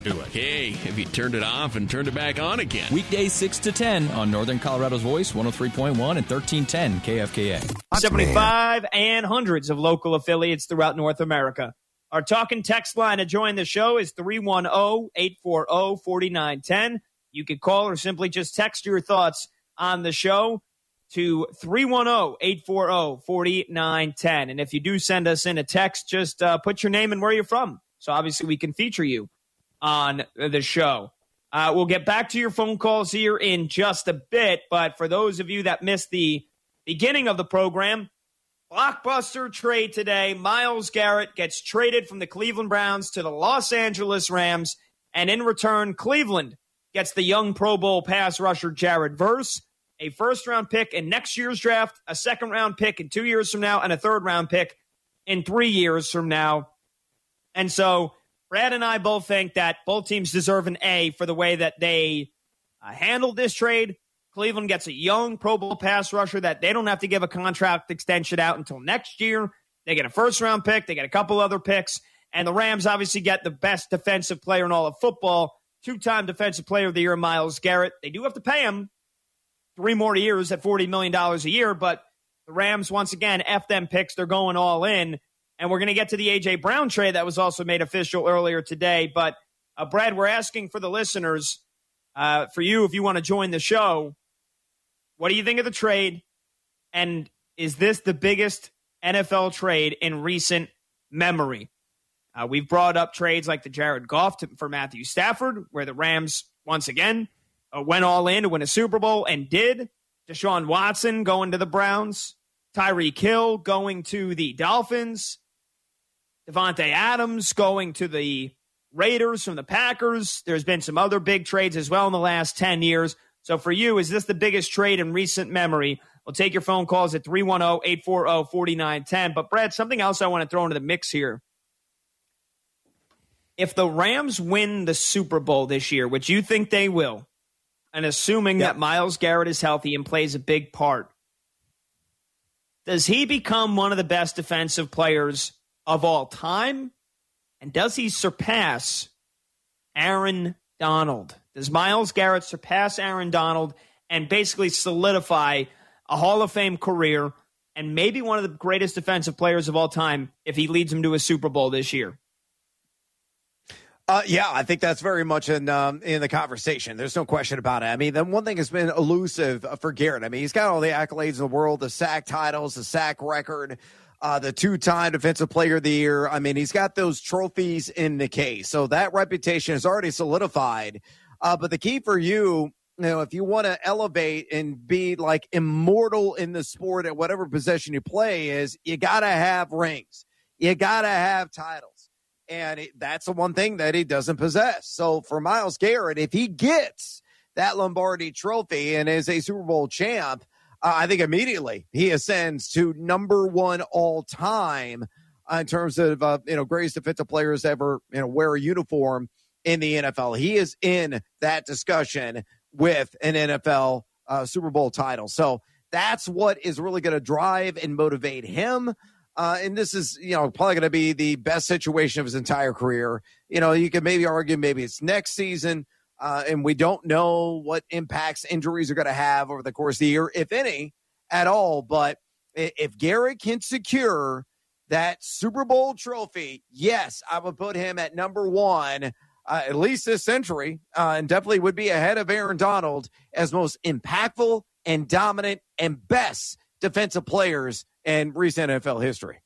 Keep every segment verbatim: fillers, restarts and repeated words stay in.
Do it. Hey, if you turned it off and turned it back on again. Weekdays six to ten on Northern Colorado's Voice, one oh three point one and thirteen ten K F K A. seventy-five and hundreds of local affiliates throughout North America. Our talk and text line to join the show is three one zero, eight four zero, four nine one zero. You can call or simply just text your thoughts on the show to three one zero, eight four zero, four nine one zero. And if you do send us in a text, just uh, put your name and where you're from. So obviously we can feature you on the show. Uh, we'll get back to your phone calls here in just a bit, but for those of you that missed the beginning of the program, blockbuster trade today. Myles Garrett gets traded from the Cleveland Browns to the Los Angeles Rams, and in return, Cleveland gets the young Pro Bowl pass rusher Jared Verse, a first-round pick in next year's draft, a second-round pick in two years from now, and a third-round pick in three years from now. And so Brad and I both think that both teams deserve an A for the way that they uh, handled this trade. Cleveland gets a young Pro Bowl pass rusher that they don't have to give a contract extension out until next year. They get a first-round pick. They get a couple other picks. And the Rams obviously get the best defensive player in all of football, two-time Defensive Player of the Year, Myles Garrett. They do have to pay him three more years at forty million dollars a year, but the Rams, once again, F them picks. They're going all in. And we're going to get to the A J. Brown trade that was also made official earlier today. But, uh, Brad, we're asking for the listeners, uh, for you, if you want to join the show, what do you think of the trade? And is this the biggest N F L trade in recent memory? Uh, we've brought up trades like the Jared Goff to, for Matthew Stafford, where the Rams, once again, uh, went all in to win a Super Bowl and did. Deshaun Watson going to the Browns. Tyreek Hill going to the Dolphins. Devontae Adams going to the Raiders from the Packers. There's been some other big trades as well in the last ten years. So for you, is this the biggest trade in recent memory? We'll take your phone calls at three one zero, eight four zero, four nine one zero. But, Brad, something else I want to throw into the mix here. If the Rams win the Super Bowl this year, which you think they will, and assuming yep. that Myles Garrett is healthy and plays a big part, does he become one of the best defensive players of all time? And does he surpass Aaron Donald? Does Myles Garrett surpass Aaron Donald and basically solidify a Hall of Fame career and maybe one of the greatest defensive players of all time if he leads him to a Super Bowl this year? Uh, yeah, I think that's very much in um, in the conversation. There's no question about it. I mean, the one thing has been elusive for Garrett. I mean, he's got all the accolades in the world, the sack titles, the sack record, Uh, the two-time Defensive Player of the Year. I mean, he's got those trophies in the case. So that reputation is already solidified. Uh, but the key for you, you know, if you want to elevate and be like immortal in the sport at whatever position you play is, you got to have rings. You got to have titles. And it, that's the one thing that he doesn't possess. So for Myles Garrett, if he gets that Lombardi trophy and is a Super Bowl champ, Uh, I think immediately he ascends to number one all time uh, in terms of, uh, you know, greatest defensive players ever, you know, wear a uniform in the N F L. He is in that discussion with an N F L uh, Super Bowl title. So that's what is really going to drive and motivate him. Uh, and this is, you know, probably going to be the best situation of his entire career. You know, you could maybe argue maybe it's next season. Uh, and we don't know what impacts injuries are going to have over the course of the year, if any, at all. But if Garrett can secure that Super Bowl trophy, yes, I would put him at number one, uh, at least this century, uh, and definitely would be ahead of Aaron Donald as most impactful and dominant and best defensive players in recent N F L history.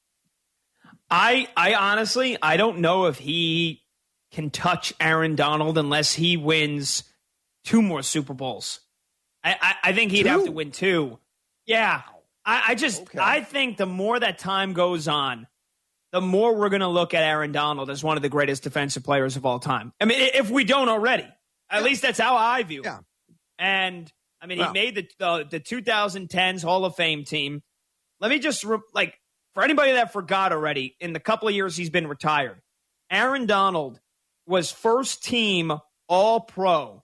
I, I honestly, I don't know if he can touch Aaron Donald unless he wins two more Super Bowls. I, I, I think he'd two? have to win two. Yeah. I, I just, okay. I think the more that time goes on, the more we're going to look at Aaron Donald as one of the greatest defensive players of all time. I mean, if we don't already, at yeah. least that's how I view yeah. it. And I mean, well. he made the, the, the twenty tens Hall of Fame team. Let me just, re- like, for anybody that forgot already, in the couple of years he's been retired, Aaron Donald was first team All-Pro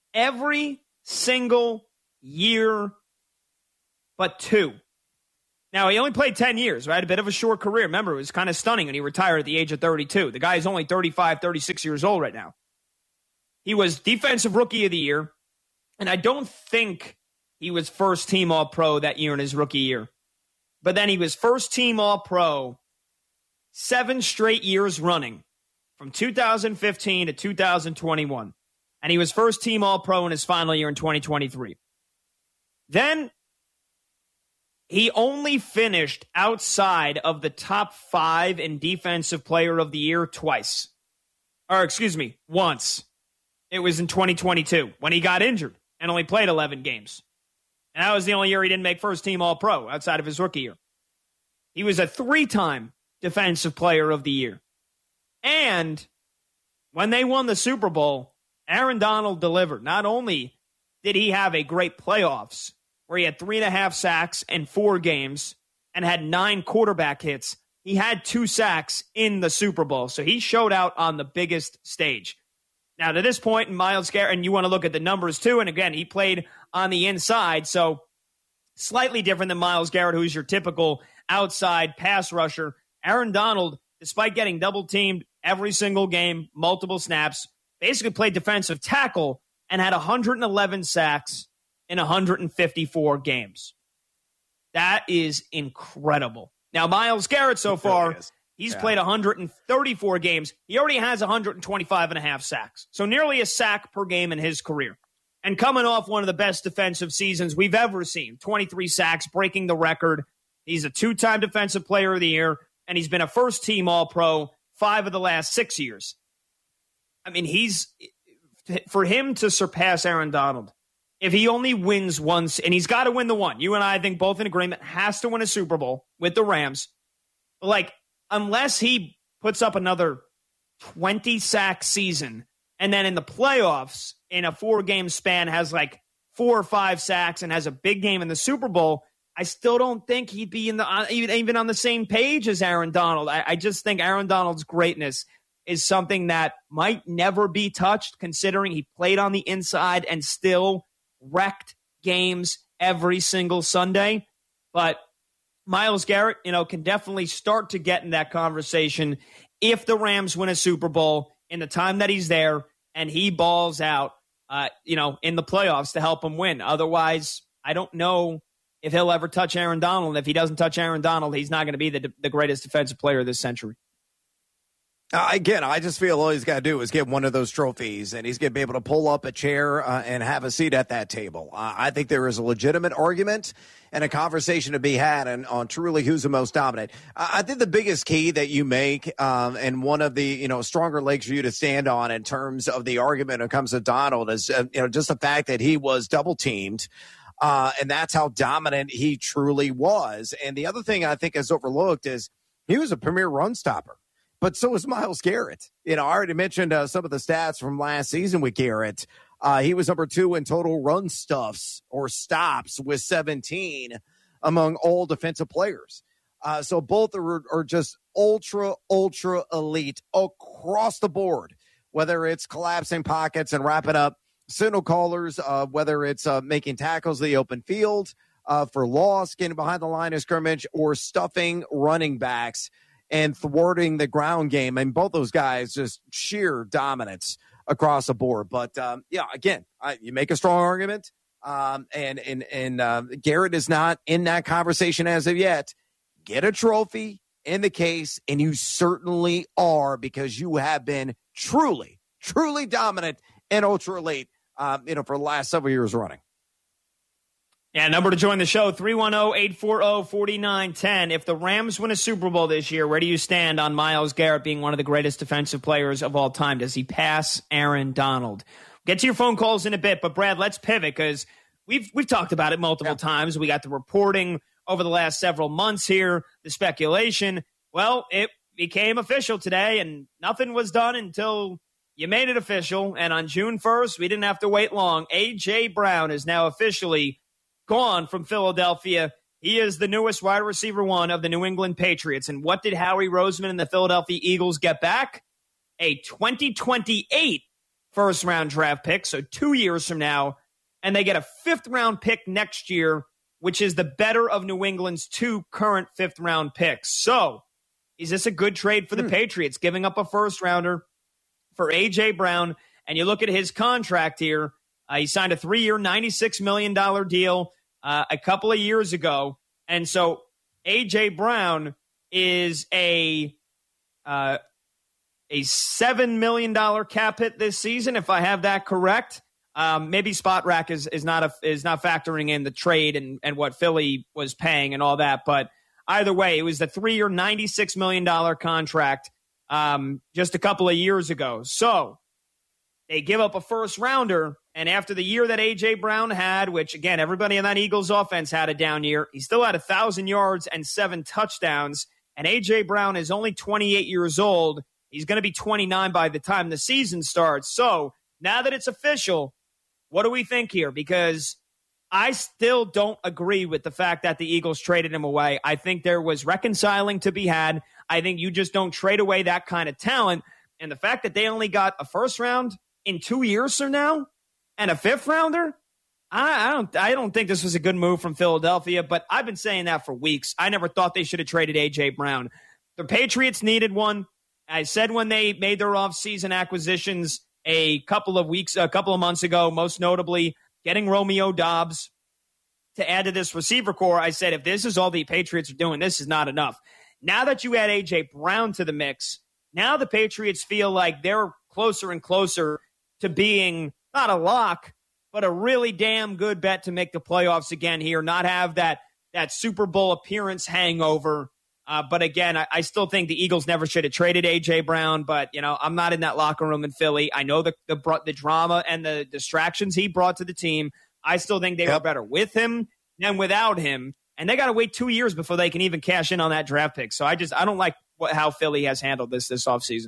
every single year but two. Now, he only played ten years, right? A bit of a short career. Remember, it was kind of stunning when he retired at the age of thirty-two. The guy is only thirty-five, thirty-six years old right now. He was Defensive Rookie of the Year, and I don't think he was first team All-Pro that year in his rookie year. But then he was first team All-Pro seven straight years running from two thousand fifteen to two thousand twenty-one. And he was first team All-Pro in his final year in twenty twenty-three. Then he only finished outside of the top five in Defensive Player of the Year twice. Or, excuse me, once. It was in twenty twenty-two when he got injured and only played eleven games. And that was the only year he didn't make first team All-Pro outside of his rookie year. He was a three-time Defensive Player of the Year. And when they won the Super Bowl, Aaron Donald delivered. Not only did he have a great playoffs where he had three and a half sacks in four games and had nine quarterback hits, he had two sacks in the Super Bowl. So he showed out on the biggest stage. Now, to this point, Myles Garrett, and you want to look at the numbers too, and again, he played on the inside, so slightly different than Myles Garrett, who's your typical outside pass rusher. Aaron Donald, despite getting double-teamed every single game, multiple snaps, basically played defensive tackle and had one hundred eleven sacks in one hundred fifty-four games. That is incredible. Now, Myles Garrett so far, he's yeah. played one hundred thirty-four games. He already has one hundred twenty-five and a half sacks. So nearly a sack per game in his career. And coming off one of the best defensive seasons we've ever seen, twenty-three sacks, breaking the record. He's a two-time Defensive Player of the Year, and he's been a first-team All-Pro five of the last six years. I mean, he's for him to surpass Aaron Donald, if he only wins once, and he's got to win the one. You and I, I think, both in agreement, has to win a Super Bowl with the Rams. But like, unless he puts up another twenty-sack season, and then in the playoffs, in a four-game span, has like four or five sacks and has a big game in the Super Bowl, I still don't think he'd be in the uh, even, even on the same page as Aaron Donald. I, I just think Aaron Donald's greatness is something that might never be touched, considering he played on the inside and still wrecked games every single Sunday. But Myles Garrett, you know, can definitely start to get in that conversation if the Rams win a Super Bowl in the time that he's there and he balls out, uh, you know, in the playoffs to help him win. Otherwise, I don't know if he'll ever touch Aaron Donald. And if he doesn't touch Aaron Donald, he's not going to be the, the greatest defensive player of this century. Uh, again, I just feel all he's got to do is get one of those trophies, and he's going to be able to pull up a chair uh, and have a seat at that table. Uh, I think there is a legitimate argument and a conversation to be had on, on truly who's the most dominant. Uh, I think the biggest key that you make um, and one of the you know stronger legs for you to stand on in terms of the argument when it comes to Donald is uh, you know just the fact that he was double teamed. Uh, and that's how dominant he truly was. And the other thing I think is overlooked is he was a premier run stopper. But so is Myles Garrett. You know, I already mentioned uh, some of the stats from last season with Garrett. Uh, he was number two in total run stuffs or stops with seventeen among all defensive players. Uh, so both are, are just ultra, ultra elite across the board, whether it's collapsing pockets and wrapping up signal callers, uh, whether it's uh, making tackles in the open field uh, for loss, getting behind the line of scrimmage, or stuffing running backs and thwarting the ground game. And both those guys, just sheer dominance across the board. But, um, yeah, again, I, you make a strong argument. Um, and and, and uh, Garrett is not in that conversation as of yet. Get a trophy in the case, and you certainly are, because you have been truly, truly dominant and ultra elite, um, you know, for the last several years running. Yeah, number to join the show, three one zero, eight four zero, four nine one zero. If the Rams win a Super Bowl this year, where do you stand on Myles Garrett being one of the greatest defensive players of all time? Does he pass Aaron Donald? Get to your phone calls in a bit, but Brad, let's pivot, because we've we've talked about it multiple yeah. times. We got the reporting over the last several months here, the speculation. Well, it became official today, and nothing was done until you made it official. And on June first, we didn't have to wait long. A J. Brown is now officially gone from Philadelphia. He is the newest wide receiver one of the New England Patriots. And what did Howie Roseman and the Philadelphia Eagles get back? A twenty twenty-eight first-round draft pick, so two years from now. And they get a fifth-round pick next year which is the better of New England's two current fifth-round picks. So, is this a good trade for the hmm. Patriots, giving up a first-rounder for A J. Brown? And you look at his contract here. Uh, he signed a three-year, ninety-six million dollars deal uh, a couple of years ago. And so A J. Brown is a uh, a seven million dollars cap hit this season, if I have that correct. Um, maybe Spot Rack is, is not a, is not factoring in the trade and, and what Philly was paying and all that. But either way, it was the three-year, ninety-six million dollars contract um, just a couple of years ago. So they give up a first-rounder, and after the year that A J. Brown had, which, again, everybody in that Eagles offense had a down year, he still had one thousand yards and seven touchdowns, and A J. Brown is only twenty-eight years old. He's going to be twenty-nine by the time the season starts. So now that it's official, what do we think here? Because I still don't agree with the fact that the Eagles traded him away. I think there was reconciling to be had. I think you just don't trade away that kind of talent. And the fact that they only got a first round in two years from now and a fifth rounder, I, I don't I don't think this was a good move from Philadelphia, but I've been saying that for weeks. I never thought they should have traded A J. Brown. The Patriots needed one. I said when they made their offseason acquisitions a couple of weeks, a couple of months ago, most notably getting Romeo Doubs to add to this receiver core, I said, if this is all the Patriots are doing, this is not enough. Now that you add A J. Brown to the mix, now the Patriots feel like they're closer and closer to being not a lock, but a really damn good bet to make the playoffs again here, not have that that Super Bowl appearance hangover. Uh, but again, I, I still think the Eagles never should have traded A J. Brown, but, you know, I'm not in that locker room in Philly. I know the the, the drama and the distractions he brought to the team. I still think they yep. were better with him than without him. And they got to wait two years before they can even cash in on that draft pick. So I just I don't like what, how Philly has handled this this offseason.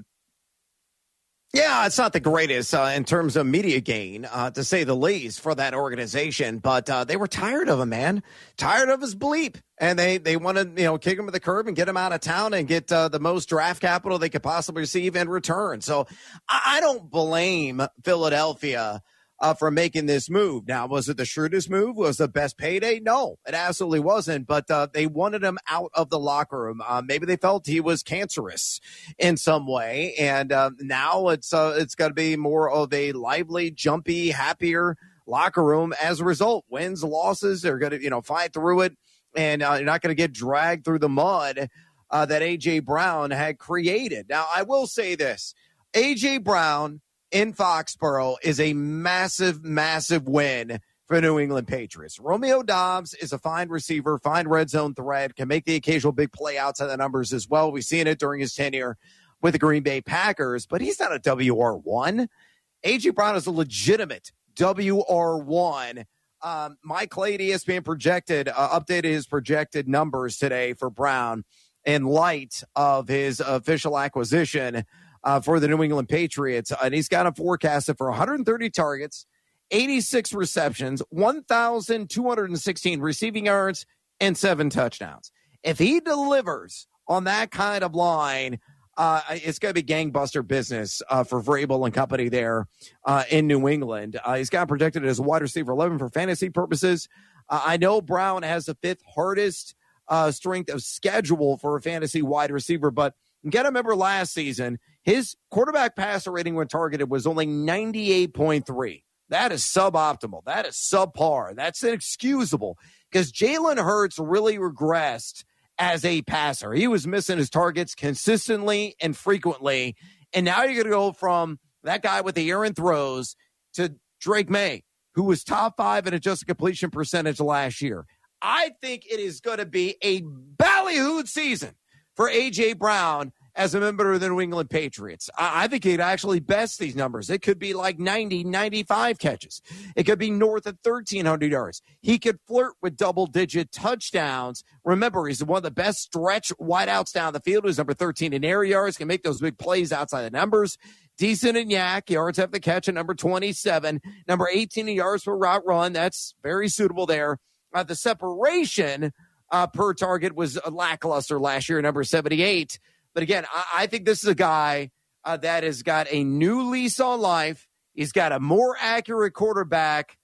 Yeah, it's not the greatest uh, in terms of media gain, uh, to say the least, for that organization. But uh, they were tired of him, man. Tired of his bleep. And they, they want to, you know, kick him to the curb and get him out of town and get uh, the most draft capital they could possibly receive in return. So I, I don't blame Philadelphia uh, for making this move. Now, was it the shrewdest move? Was it the best payday? No, it absolutely wasn't. But uh, they wanted him out of the locker room. Uh, maybe they felt he was cancerous in some way. And uh, now it's uh, it's got to be more of a lively, jumpy, happier locker room as a result. Wins, losses, they're going to, you know, fight through it. And uh, you're not going to get dragged through the mud uh, that A J. Brown had created. Now, I will say this. A J. Brown in Foxborough is a massive, massive win for New England Patriots. Romeo Doubs is a fine receiver, fine red zone threat, can make the occasional big play outside the numbers as well. We've seen it during his tenure with the Green Bay Packers, but he's not a W R one. A J. Brown is a legitimate W R one. Um, Mike Clay, E S P N projected, uh, updated his projected numbers today for Brown in light of his official acquisition uh, for the New England Patriots. And he's got him forecasted for one hundred thirty targets, eighty-six receptions, one thousand two hundred sixteen receiving yards, and seven touchdowns. If he delivers on that kind of line, Uh, it's going to be gangbuster business uh, for Vrabel and company there uh, in New England. Uh, he's got projected as a wide receiver eleven for fantasy purposes. Uh, I know Brown has the fifth hardest uh, strength of schedule for a fantasy wide receiver, but you got to remember last season, his quarterback passer rating when targeted was only ninety-eight point three. That is suboptimal. That is subpar. That's inexcusable because Jalen Hurts really regressed as a passer. He was missing his targets consistently and frequently. And now you're going to go from that guy with the errant throws to Drake May, who was top five in adjusted completion percentage last year. I think it is going to be a ballyhooed season for A J. Brown as a member of the New England Patriots. I, I think he'd actually best these numbers. It could be like ninety, ninety-five catches. It could be north of thirteen hundred yards. He could flirt with double-digit touchdowns. Remember, he's one of the best stretch wideouts down the field. He's number thirteen in air yards, can make those big plays outside the numbers. Decent in yak, yards have the catch at number twenty-seven. Number eighteen in yards per route run. That's very suitable there. Uh, the separation uh, per target was lackluster last year, number seventy-eight. But again, I, I think this is a guy uh, that has got a new lease on life. He's got a more accurate quarterback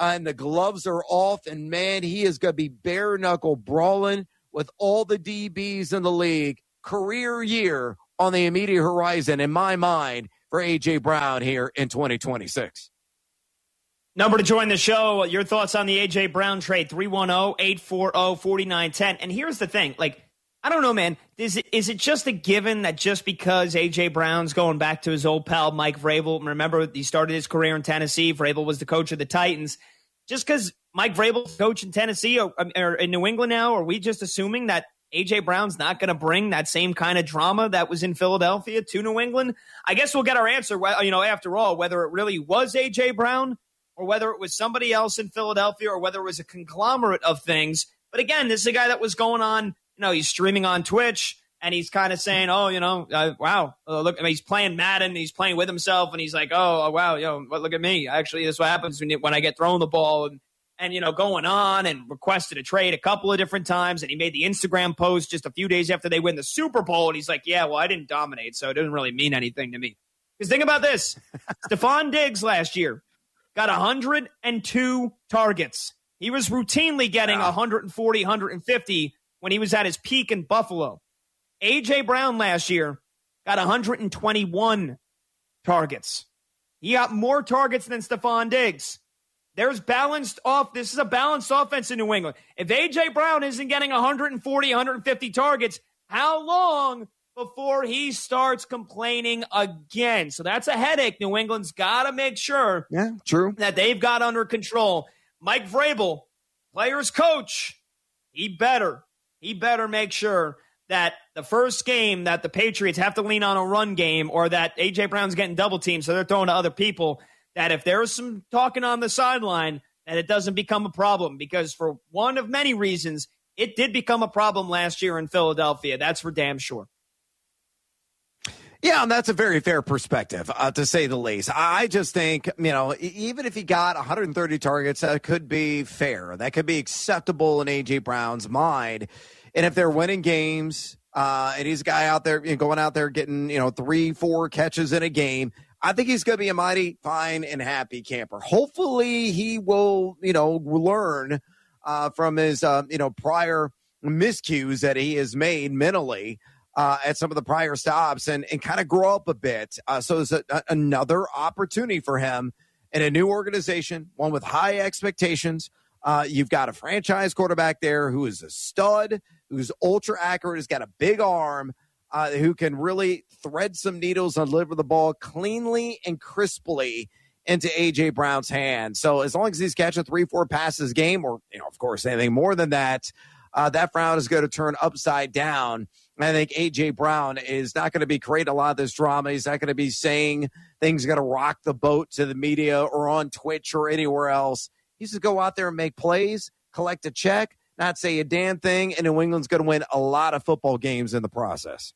uh, and the gloves are off, and, man, he is going to be bare-knuckle brawling with all the D Bs in the league. Career year on the immediate horizon, in my mind, for A J. Brown here in twenty twenty-six. Number to join the show, your thoughts on the A J. Brown trade, three one zero, eight four zero, four nine one zero. And here's the thing, like, I don't know, man. Is it, is it just a given that just because A J. Brown's going back to his old pal Mike Vrabel, remember he started his career in Tennessee, Vrabel was the coach of the Titans, just because Mike Vrabel's coach in Tennessee or, or in New England now, are we just assuming that A J. Brown's not going to bring that same kind of drama that was in Philadelphia to New England? I guess we'll get our answer, you know, after all, whether it really was A J. Brown or whether it was somebody else in Philadelphia or whether it was a conglomerate of things. But again, this is a guy that was going on, you know, he's streaming on Twitch and he's kind of saying, oh, you know, uh, wow, uh, look, I mean, he's playing Madden, he's playing with himself, and he's like, oh, wow, yo, look at me. Actually, this is what happens when, you, when I get thrown the ball. And, and, you know, going on and requested a trade a couple of different times. And he made the Instagram post just a few days after they win the Super Bowl. And he's like, yeah, well, I didn't dominate, so it doesn't really mean anything to me. Because think about this. Stephon Diggs last year got one hundred two targets. He was routinely getting wow. one forty, one fifty when he was at his peak in Buffalo. A J. Brown last year got one hundred twenty-one targets. He got more targets than Stephon Diggs. There's balanced off. This is a balanced offense in New England. If A J. Brown isn't getting one forty, one fifty targets, how long before he starts complaining again? So that's a headache. New England's got to make sure yeah, true. that they've got under control. Mike Vrabel, players coach, he better, he better make sure that the first game that the Patriots have to lean on a run game or that A J. Brown's getting double teamed, so they're throwing to other people, that if there's some talking on the sideline, that it doesn't become a problem. Because for one of many reasons, it did become a problem last year in Philadelphia. That's for damn sure. Yeah, and that's a very fair perspective, uh, to say the least. I just think, you know, even if he got one hundred thirty targets, that could be fair. That could be acceptable in A J. Brown's mind. And if they're winning games, uh, and he's a guy out there, you know, going out there getting, you know, three, four catches in a game, I think he's going to be a mighty fine and happy camper. Hopefully he will, you know, learn uh, from his, uh, you know, prior miscues that he has made mentally uh, at some of the prior stops and, and kind of grow up a bit. Uh, so there's a, a, another opportunity for him in a new organization, one with high expectations. Uh, you've got a franchise quarterback there who is a stud, who's ultra accurate, has got a big arm, uh, who can really thread some needles and deliver the ball cleanly and crisply into A J. Brown's hands. So as long as he's catching three, four passes a game, or, you know, of course, anything more than that, uh, that frown is going to turn upside down. And I think A J. Brown is not going to be creating a lot of this drama. He's not going to be saying things are going to rock the boat to the media or on Twitch or anywhere else. He's just go out there and make plays, collect a check, not say a damn thing, and New England's going to win a lot of football games in the process.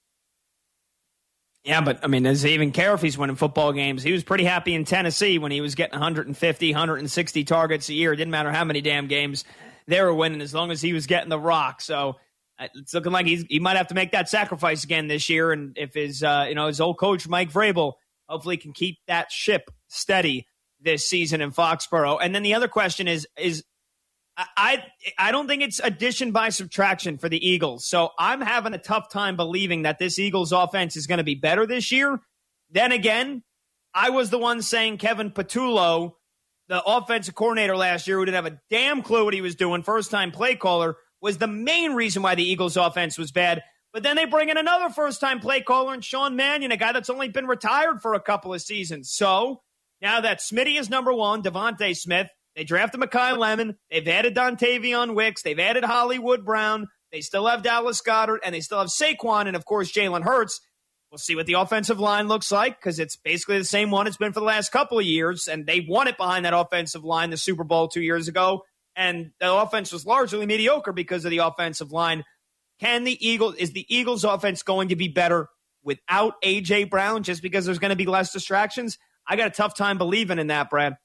Yeah, but, I mean, does he even care if he's winning football games? He was pretty happy in Tennessee when he was getting one fifty, one sixty targets a year. It didn't matter how many damn games they were winning as long as he was getting the rock. So it's looking like he's, he might have to make that sacrifice again this year. And if his, uh, you know, his old coach, Mike Vrabel, hopefully can keep that ship steady this season in Foxborough. And then the other question is, is I I don't think it's addition by subtraction for the Eagles. So I'm having a tough time believing that this Eagles offense is going to be better this year. Then again, I was the one saying Kevin Patullo, the offensive coordinator last year, who didn't have a damn clue what he was doing, first-time play caller, was the main reason why the Eagles offense was bad. But then they bring in another first-time play caller in Sean Mannion, a guy that's only been retired for a couple of seasons. So now that Smitty is number one, Devontae Smith, they drafted Mekhi Lemon, they've added Dontavion Wicks, they've added Hollywood Brown, they still have Dallas Goedert, and they still have Saquon, and of course Jalen Hurts. We'll see what the offensive line looks like, because it's basically the same one it's been for the last couple of years, and they won it behind that offensive line the Super Bowl two years ago, and the offense was largely mediocre because of the offensive line. Can the Eagles, is the Eagles offense going to be better without A J. Brown just because there's going to be less distractions? I got a tough time believing in that, Brad.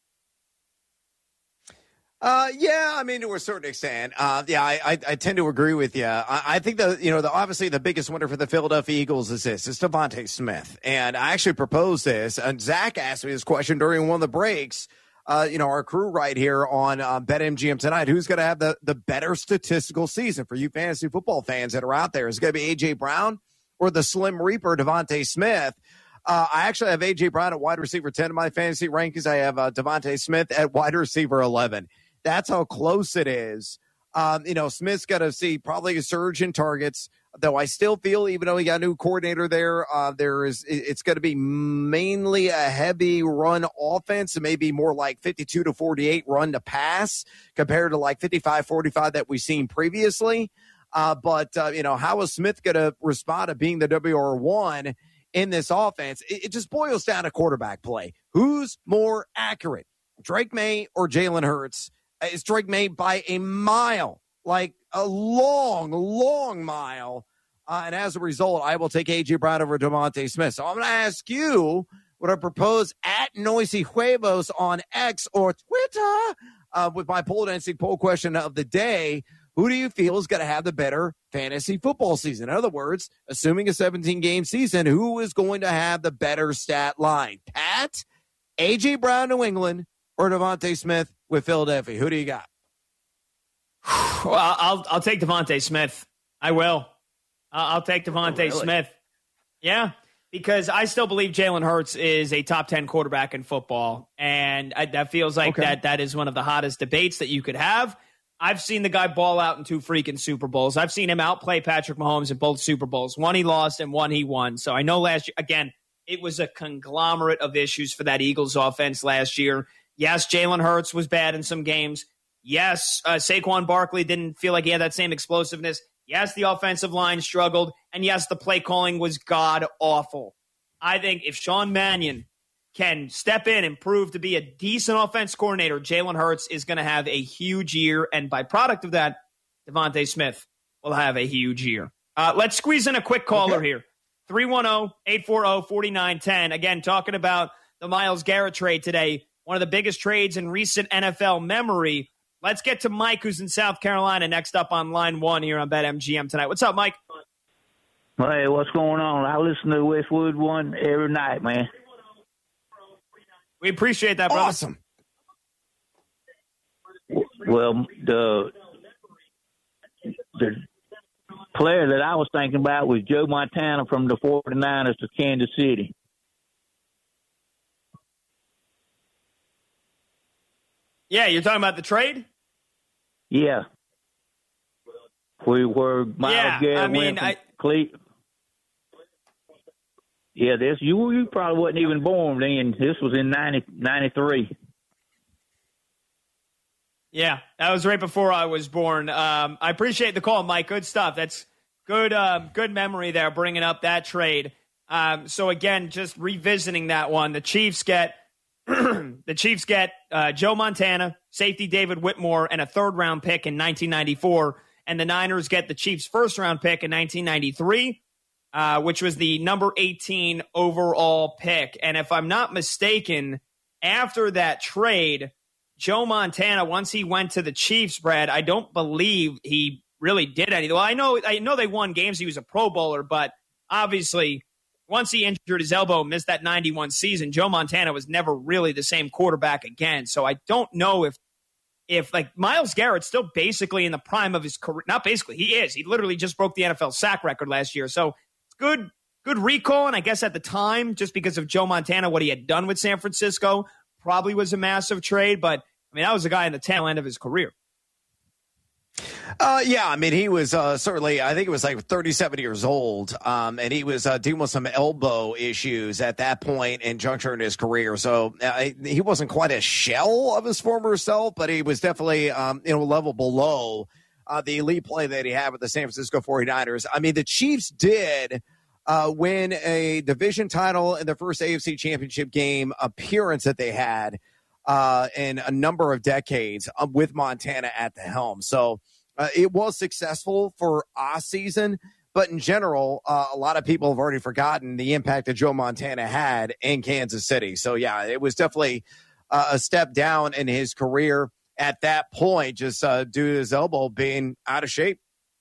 Uh, yeah, I mean, to a certain extent. Uh, yeah, I, I, I tend to agree with you. I, I think the, you know, the, obviously the biggest winner for the Philadelphia Eagles is this, is Devontae Smith. And I actually proposed this, and Zach asked me this question during one of the breaks. uh, you know, our crew right here on uh, BetMGM tonight, who's going to have the, the better statistical season for you fantasy football fans that are out there? Is it going to be A J. Brown or the Slim Reaper, Devontae Smith? Uh, I actually have A J. Brown at wide receiver ten in my fantasy rankings. I have uh, Devontae Smith at wide receiver eleven. That's how close it is. Um, you know, Smith's going to see probably a surge in targets, though I still feel, even though he got a new coordinator there, uh, there is it's going to be mainly a heavy run offense, and maybe more like fifty-two to forty-eight run to pass compared to like fifty-five forty-five that we've seen previously. Uh, but, uh, you know, how is Smith going to respond to being the W R one in this offense? It, it just boils down to quarterback play. Who's more accurate, Drake May or Jalen Hurts? It's Drake May by a mile, like a long, long mile. Uh, and as a result, I will take A J. Brown over Devontae Smith. So I'm going to ask you what I propose at Noisy Huevos on X or Twitter uh, with my poll dancing poll question of the day. Who do you feel is going to have the better fantasy football season? In other words, assuming a seventeen-game season, who is going to have the better stat line? Pat, A J. Brown, New England, or Devontae Smith with Philadelphia? Who do you got? Well, I'll I'll take Devontae Smith. I will. I'll take Devontae oh, really? Smith. Yeah, because I still believe Jalen Hurts is a top ten quarterback in football, and I, that feels like okay. that that is one of the hottest debates that you could have. I've seen the guy ball out in two freaking Super Bowls. I've seen him outplay Patrick Mahomes in both Super Bowls. One he lost and one he won. So I know last year, again, it was a conglomerate of issues for that Eagles offense last year. Yes, Jalen Hurts was bad in some games. Yes, uh, Saquon Barkley didn't feel like he had that same explosiveness. Yes, the offensive line struggled. And yes, the play calling was god-awful. I think if Sean Mannion can step in and prove to be a decent offense coordinator, Jalen Hurts is going to have a huge year. And by product of that, Devontae Smith will have a huge year. Uh, let's squeeze in a quick caller okay. here. three one zero, eight four zero, four nine one zero. Again, talking about the Myles Garrett trade today. One of the biggest trades in recent N F L memory. Let's get to Mike, who's in South Carolina, next up on line one here on BetMGM tonight. What's up, Mike? Hey, what's going on? I listen to Westwood One every night, man. We appreciate that, brother. Awesome. Well, the the player that I was thinking about was Joe Montana from the forty-niners to Kansas City. Yeah, you're talking about the trade? Yeah. We were Myles yeah, Garrett I mean, went from I, Cle- Yeah, this you you probably wasn't even born then. This was in ninety, ninety-three. Yeah, that was right before I was born. Um, I appreciate the call, Mike. Good stuff. That's good um, good memory there, bringing up that trade. Um, so, again, just revisiting that one, the Chiefs get the Chiefs get uh, Joe Montana, safety David Whitmore, and a third-round pick in nineteen ninety-four. And the Niners get the Chiefs' first-round pick in nineteen ninety-three. Uh, which was the number eighteen overall pick. And if I'm not mistaken, after that trade, Joe Montana, once he went to the Chiefs, Brad, I don't believe he really did anything. Well, I know, I know they won games. He was a Pro Bowler, but obviously once he injured his elbow, missed that ninety-one season, Joe Montana was never really the same quarterback again. So I don't know if, if like Myles Garrett's still basically in the prime of his career. Not basically, he is. He literally just broke the N F L sack record last year. So Good good recall, and I guess at the time, just because of Joe Montana, what he had done with San Francisco, probably was a massive trade. But, I mean, that was a guy in the tail end of his career. Uh, yeah, I mean, he was uh, certainly, I think it was like thirty-seven years old, um, and he was uh, dealing with some elbow issues at that point in juncture in his career. So uh, he wasn't quite a shell of his former self, but he was definitely, um, you know, a level below Uh, the elite play that he had with the San Francisco forty-niners. I mean, the Chiefs did uh, win a division title in the first A F C Championship game appearance that they had uh, in a number of decades uh, with Montana at the helm. So uh, it was successful for a season, but in general, uh, a lot of people have already forgotten the impact that Joe Montana had in Kansas City. So, yeah, it was definitely uh, a step down in his career at that point, just uh, due to his elbow being out of shape.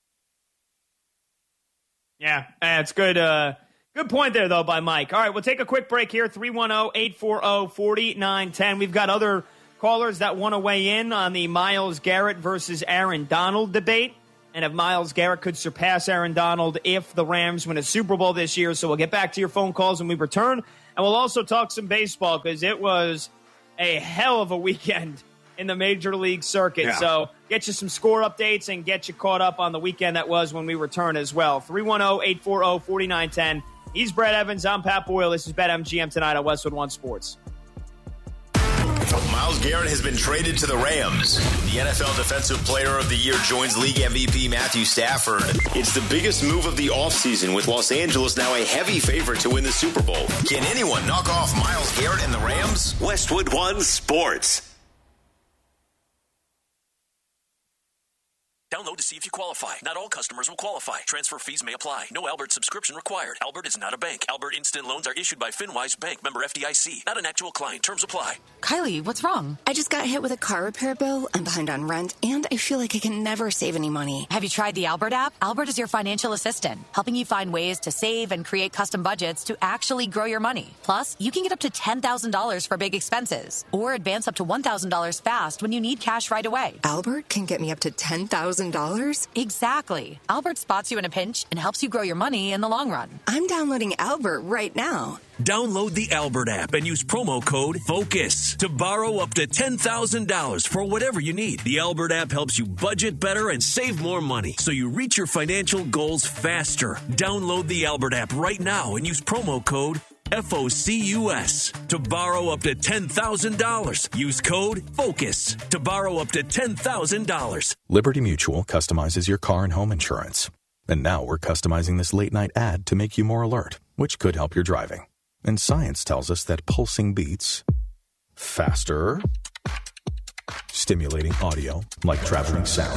Yeah, that's good. Uh, good point there, though, by Mike. All right, we'll take a quick break here. three one zero, eight four zero, four nine one zero. We've got other callers that want to weigh in on the Myles Garrett versus Aaron Donald debate, and if Myles Garrett could surpass Aaron Donald if the Rams win a Super Bowl this year. So we'll get back to your phone calls when we return, and we'll also talk some baseball because it was a hell of a weekend in the Major League circuit. Yeah. So get you some score updates and get you caught up on the weekend that was when we return as well. three one zero, eight four zero, four nine one zero. He's Brett Evans. I'm Pat Boyle. This is BetMGM tonight on Westwood One Sports. Myles Garrett has been traded to the Rams. The N F L Defensive Player of the Year joins League M V P Matthew Stafford. It's the biggest move of the offseason, with Los Angeles now a heavy favorite to win the Super Bowl. Can anyone knock off Myles Garrett and the Rams? Westwood One Sports. Download to see if you qualify. Not all customers will qualify. Transfer fees may apply. No Albert subscription required. Albert is not a bank. Albert Instant Loans are issued by FinWise Bank, member F D I C. Not an actual client. Terms apply. Kylie, what's wrong? I just got hit with a car repair bill. I'm behind on rent, and I feel like I can never save any money. Have you tried the Albert app? Albert is your financial assistant, helping you find ways to save and create custom budgets to actually grow your money. Plus, you can get up to ten thousand dollars for big expenses, or advance up to one thousand dollars fast when you need cash right away. Albert can get me up to ten thousand dollars? Exactly. Albert spots you in a pinch and helps you grow your money in the long run. I'm downloading Albert right now. Download the Albert app and use promo code FOCUS to borrow up to ten thousand dollars for whatever you need. The Albert app helps you budget better and save more money so you reach your financial goals faster. Download the Albert app right now and use promo code F O C U S to borrow up to ten thousand dollars. Use code FOCUS to borrow up to ten thousand dollars. Liberty Mutual customizes your car and home insurance. And now we're customizing this late-night ad to make you more alert, which could help your driving. And science tells us that pulsing beats faster, stimulating audio like traveling sound,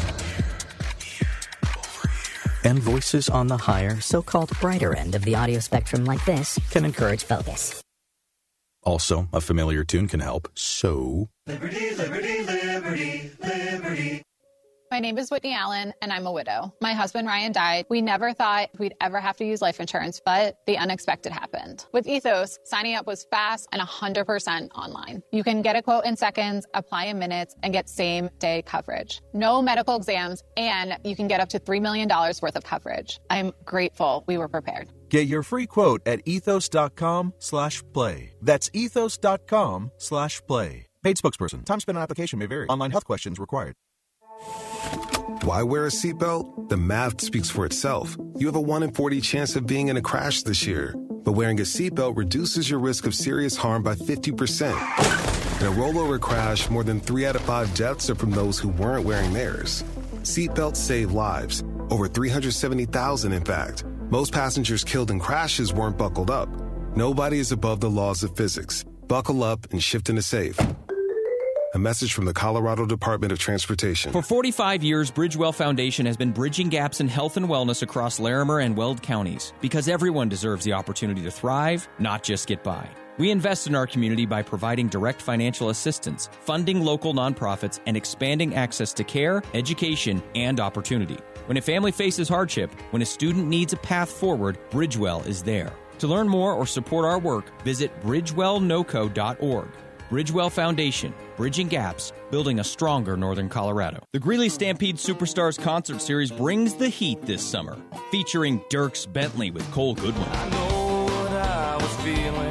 and voices on the higher, so-called brighter end of the audio spectrum like this can encourage focus. Also, a familiar tune can help, so... Liberty, liberty, liberty, liberty. My name is Whitney Allen, and I'm a widow. My husband, Ryan, died. We never thought we'd ever have to use life insurance, but the unexpected happened. With Ethos, signing up was fast and one hundred percent online. You can get a quote in seconds, apply in minutes, and get same-day coverage. No medical exams, and you can get up to three million dollars worth of coverage. I'm grateful we were prepared. Get your free quote at ethos.com slash play. That's ethos.com slash play. Paid spokesperson. Time spent on application may vary. Online health questions required. Why wear a seatbelt? The math speaks for itself. You have a one in forty chance of being in a crash this year. But wearing a seatbelt reduces your risk of serious harm by fifty percent. In a rollover crash, more than three out of five deaths are from those who weren't wearing theirs. Seatbelts save lives. Over three hundred seventy thousand, in fact. Most passengers killed in crashes weren't buckled up. Nobody is above the laws of physics. Buckle up and shift into safe. A message from the Colorado Department of Transportation. For forty-five years, Bridgewell Foundation has been bridging gaps in health and wellness across Larimer and Weld counties because everyone deserves the opportunity to thrive, not just get by. We invest in our community by providing direct financial assistance, funding local nonprofits, and expanding access to care, education, and opportunity. When a family faces hardship, when a student needs a path forward, Bridgewell is there. To learn more or support our work, visit bridgewell noco dot org. Bridgewell Foundation, bridging gaps, building a stronger Northern Colorado. The Greeley Stampede Superstars Concert Series brings the heat this summer, featuring Dierks Bentley with Cole Goodwin. I know what I was feeling,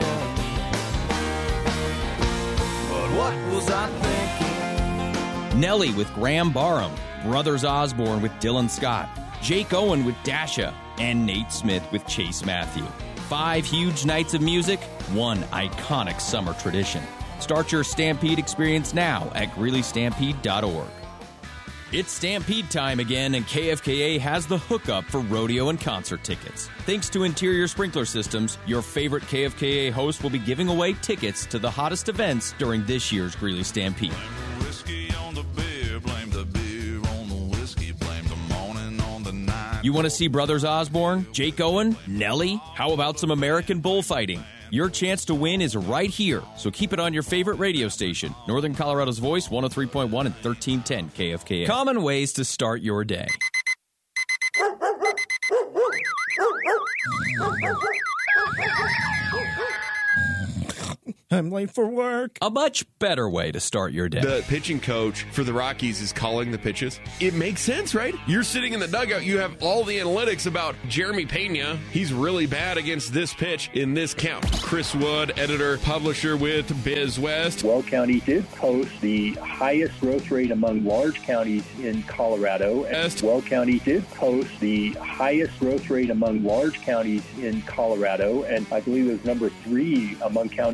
but what was I thinking? Nelly with Graham Barham, Brothers Osborne with Dylan Scott, Jake Owen with Dasha, and Nate Smith with Chase Matthew. Five huge nights of music, one iconic summer tradition. Start your Stampede experience now at greeley stampede dot org. It's Stampede time again, and K F K A has the hookup for rodeo and concert tickets. Thanks to Interior Sprinkler Systems, your favorite K F K A host will be giving away tickets to the hottest events during this year's Greeley Stampede. You want to see Brothers Osborne, Jake Owen, Nelly? How about some American bullfighting? Your chance to win is right here, so keep it on your favorite radio station. Northern Colorado's Voice, one oh three point one and thirteen ten K F K A. Common ways to start your day. I'm late for work. A much better way to start your day. The pitching coach for the Rockies is calling the pitches. It makes sense, right? You're sitting in the dugout. You have all the analytics about Jeremy Pena. He's really bad against this pitch in this count. Chris Wood, editor, publisher with Biz West. Weld County did post the highest growth rate among large counties in Colorado. Best. Weld County did post the highest growth rate among large counties in Colorado, and I believe it was number three among counties